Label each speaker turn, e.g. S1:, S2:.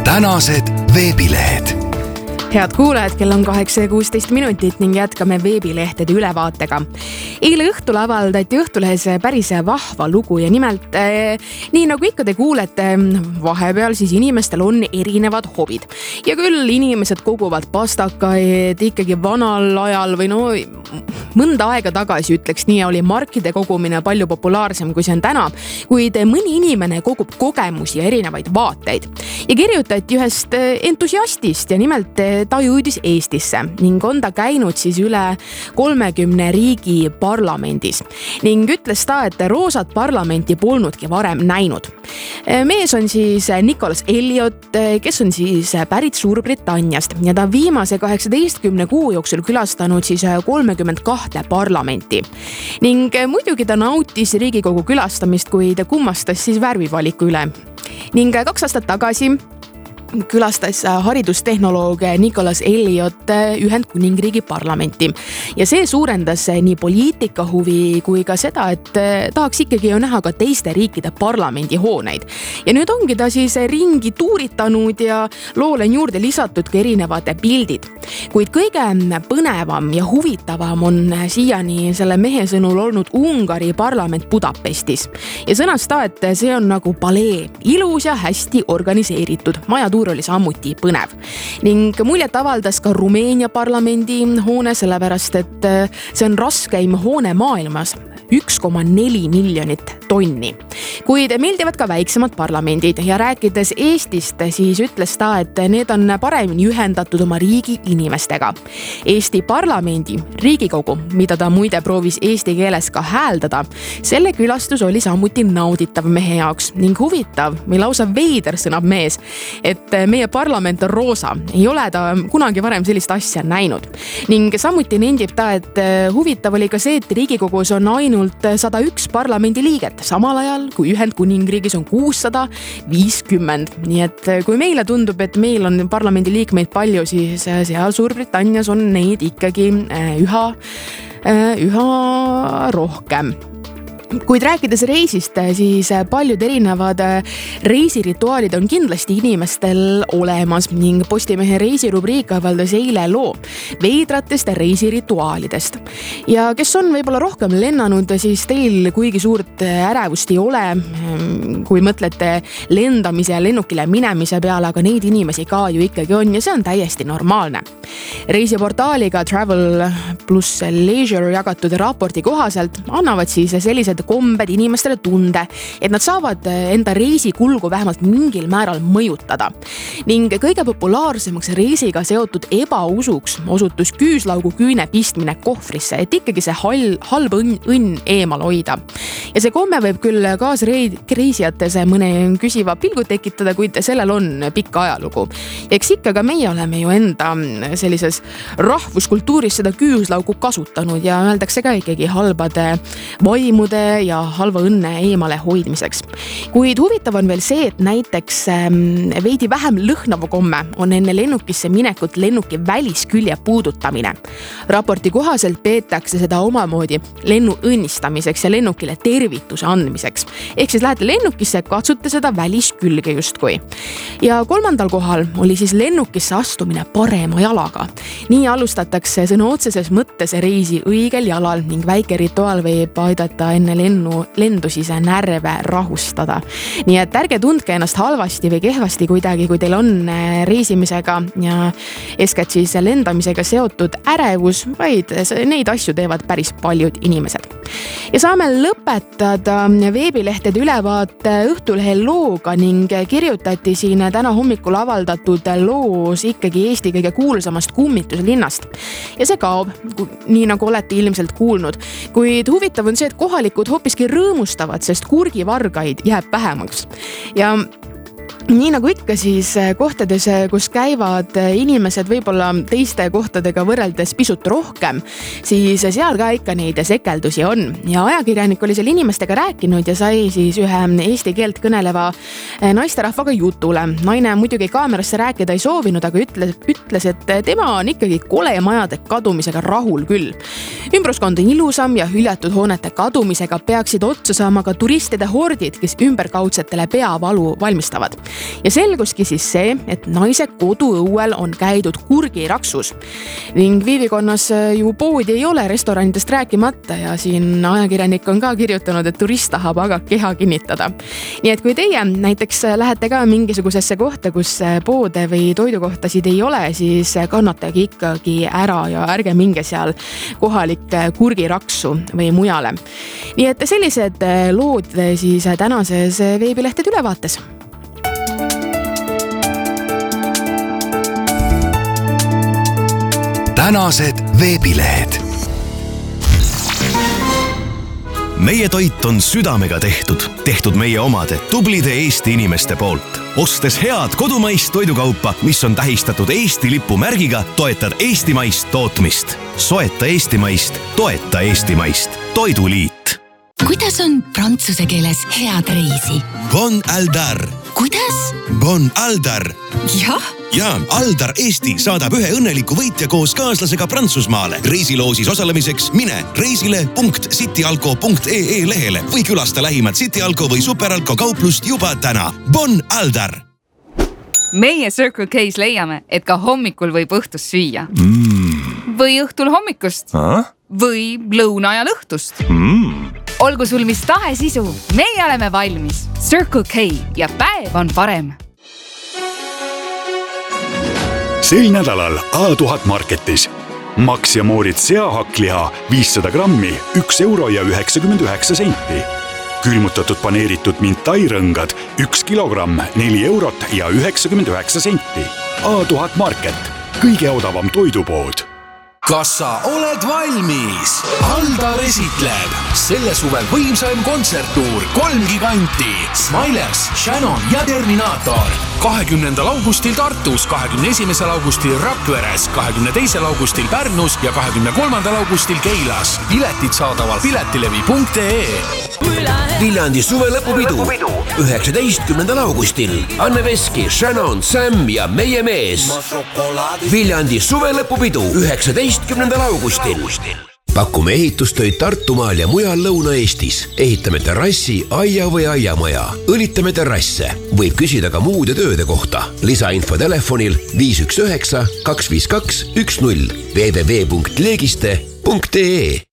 S1: tänased veebilehed.
S2: Head kuulajad, kell on 8:16 ning jätkame veebilehtede ülevaatega. Eile õhtul avaldati Õhtulehes päris vahva lugu ja nimelt nii nagu ikka te kuulete, vahepeal siis inimestel on erinevad hobid. Ja küll inimesed koguvad pastakaid ikkagi vanal ajal või mõnda aega tagasi, ütleks nii, oli markide kogumine palju populaarsem kui see on täna, kuid mõni inimene kogub kogemusi ja erinevaid vaateid. Ja kirjutati ühest entusiastist ja nimelt ta jõudis Eestisse ning on ta käinud siis üle 30 riigi parlamendis ning ütles ta, et roosat parlamenti polnudki varem näinud. Mees on siis Nicholas Elliot, kes on siis pärit Suurbritanniast ja ta viimase 18 kuu jooksul külastanud siis 32 parlamenti. Ning muidugi ta nautis Riigikogu külastamist, kuid kummastas siis värvivaliku üle. Ning 2 aastat tagasi külastas haridustehnoloog Nicholas Elliot Ühendkuningriigi parlamenti ja see suurendas nii poliitika huvi kui ka seda, et tahaks ikkagi ju näha ka teiste riikide parlamendihooneid. Ja nüüd ongi ta siis ringi tuuritanud ja loole on juurde lisatud ka erinevad pildid. Kuid kõige põnevam ja huvitavam on siiani selle mehe sõnul olnud Ungari parlament Budapestis. Ja sõnas ta, et see on nagu palee, ilus ja hästi organiseeritud. Majatuur oli sammuti põnev. Ning muljet avaldas ka Rumeenia parlamendi hoone, sellepärast et see on raskeim hoone maailmas, 1,4 miljonit tonni. Kuid meeldivad ka väiksemad parlamendid ja rääkides Eestist, siis ütles ta, et need on paremini ühendatud oma riigi inimestega. Eesti parlamendi, Riigikogu, mida ta muide proovis eesti keeles ka hääldada, selle külastus oli sammuti nauditav mehe jaoks ning huvitav või lausa veider sõnab mees, et meie parlament on roosa. Ei ole ta kunagi varem sellist asja näinud. Ning samuti nendib ta, et huvitav oli ka see, et Riigikogus on ainult 101 parlamendi liiget, samal ajal kui Ühendkuningriigis on 650. Nii et kui meile tundub, et meil on parlamendi liikmeid palju, siis seal Suurbritannias on neid ikkagi üha rohkem. Kuid rääkides reisist, siis paljud erinevad reisirituaalid on kindlasti inimestel olemas ning Postimehe reisirubriik avaldas eile loo veidratest reisirituaalidest. Ja kes on võib-olla rohkem lennanud, siis teil kuigi suurt ärevust ei ole, kui mõtlete lendamise ja lennukile minemise peale, aga neid inimesi ka ju ikkagi on ja see on täiesti normaalne. Reisiportaaliga Travel plus Leisure jagatud raporti kohaselt annavad siis sellised kombed inimestele tunde, et nad saavad enda reisikulgu vähemalt mingil määral mõjutada. Ning kõige populaarsemaks reisiga seotud ebausuks osutus küüslaugu küüne pistmine kohvrisse, et ikkagi see halb õnn eemal hoida. Ja see komme võib küll kaasreisijates mõne küsiva pilgu tekitada, kuid sellel on pikk ajalugu. Eks ikka ka meie oleme ju enda sellises rahvuskultuuris seda küüslaugu kasutanud ja öeldakse ka ikkagi halbade vaimude ja halva õnne eemale hoidmiseks. Kuid huvitav on veel see, et näiteks veidi vähem lõhnav komme on enne lennukisse minekut lennuki väliskülje puudutamine. Raporti kohaselt peetakse seda omamoodi lennu õnnistamiseks ja lennukile tervituse andmiseks. Ehk siis lähete lennukisse, katsute seda väliskülge justkui. Ja 3. kohal oli siis lennukisse astumine parema jalaga. Nii alustatakse sõna otseses mõttes reisi õigel jalal ning väike rituaal võib aidata enne lendu siis närve rahustada. Nii et ärge tundke ennast halvasti või kehvasti kuidagi, kui teil on reisimisega ja eeskätt siis lendamisega seotud ärevus, vaid neid asju teevad päris paljud inimesed. Ja saame lõpetada veebilehtede ülevaate Õhtulehe looga ning kirjutati siin täna hommikul avaldatud loos ikkagi Eesti kõige kuulsamast kummituslinnast. Ja see kaob, nii nagu olete ilmselt kuulnud. Kuid huvitav on see, et kohalikud hoopiski rõõmustavad, sest kurgivargaid jääb vähemaks. Ja nii nagu ikka siis kohtades, kus käivad inimesed võib-olla teiste kohtadega võrreldes pisut rohkem, siis seal ka ikka neid sekeldusi on. Ja ajakirjanik oli seal inimestega rääkinud ja sai siis ühe eesti keelt kõneleva naisterahvaga jutule. Naine muidugi kaamerasse rääkida ei soovinud, aga ütles, et tema on ikkagi kolemajade kadumisega rahul küll. Ümbruskond on ilusam ja hüljatud hoonete kadumisega peaksid otsa saama ka turistide hordid, kes ümberkaudsetele peavalu valmistavad. ja selguski siis see, et naise koduõuel on käidud kurgiraksus ning viivikonnas ju poodi ei ole, restoranidest rääkimata ja siin ajakirjanik on ka kirjutanud, et turist tahab aga keha kinnitada. Nii et kui teie näiteks lähete ka mingisugusesse kohta, kus poode või toidukohtasid ei ole, siis kannatage ikkagi ära ja ärge minge seal kohalikke kurgiraksu või mujale. Nii et sellised lood siis tänases veebilehtede ülevaates.
S1: Tänased veebilehed.
S3: Meie toit on südamega tehtud meie omade tublide Eesti inimeste poolt. Ostes head kodumaist toidukaupa, mis on tähistatud Eesti lipu märgiga, toetad eestimaist tootmist. Soeta eestimaist, toeta eestimaist. Toiduliit.
S4: Kuidas on prantsuse keeles head reisi?
S3: Bon Aldar.
S4: Kuidas?
S3: Bon Aldar.
S4: Jah.
S3: Ja Aldar Eesti saadab ühe õnneliku võitja koos kaaslasega Prantsusmaale. Reisiloosis osalemiseks mine reisile.cityalko.ee lehele või külasta lähimat Cityalko või Superalko kauplust juba täna. Bon Aldar!
S5: Meie Circle K's leiame, et ka hommikul võib õhtust süüa. Või õhtul hommikust. Või lõuna ja õhtust. Olgu sul mis tahes isu, meie oleme valmis. Circle K ja päev on parem.
S6: Sel nädalal A1000 Marketis. Max ja Moritz seahakkliha 500 grammi, 1 euro ja 99 senti. Külmutatud paneeritud mintairõngad 1 kilogramm, 4 eurot ja 99 senti. A1000 Market. Kõige odavam toidupood.
S7: Kas sa oled valmis? Aldar esitleb selle suve võimsaim kontserttuur 3 giganti Smilers, Shannon ja Terminator 20. augustil Tartus, 21. augustil Rakveres, 22. augustil Pärnus ja 23. augustil Keilas. Piletid saadaval piletilevi.ee.
S8: Viljandi suvelõpupidu 19. augustil Anne Veski, Shannon, Sam ja meie mees. Viljandi suvelõpupidu 19. augustil. Pakume ehitustöid Tartumaal ja mujal Lõuna-Eestis. Ehitame terrassi, aia või aiamaja. Õlitame terrasse. Võib küsida ka muude tööde kohta. Lisainfo telefonil 519 252 10 www.legiste.ee